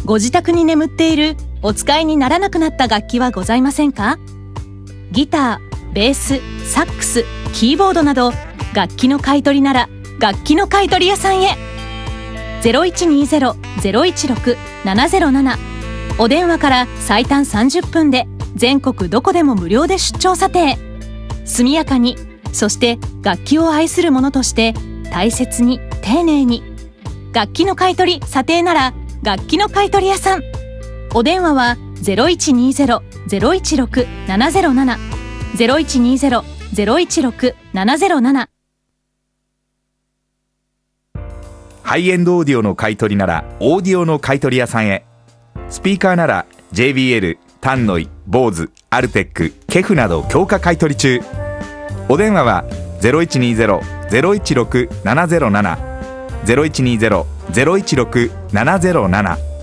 ご自宅に眠っているお使いにならなくなった楽器はございませんか？ギター、ベース、サックス、キーボードなど楽器の買い取りなら楽器の買い取り屋さんへ。 0120-016-707 お電話から最短30分で全国どこでも無料で出張査定。速やかに、そして楽器を愛する者として大切に丁寧に。楽器の買い取り査定なら楽器の買い取り屋さん。お電話は 0120-016-707 0120-016-707。 ハイエンドオーディオの買い取りならオーディオの買い取り屋さんへ。スピーカーなら JBL、タンノイ、ボーズ、アルテック、ケフなど強化買い取り中。お電話は 0120-016-707 0120-016-707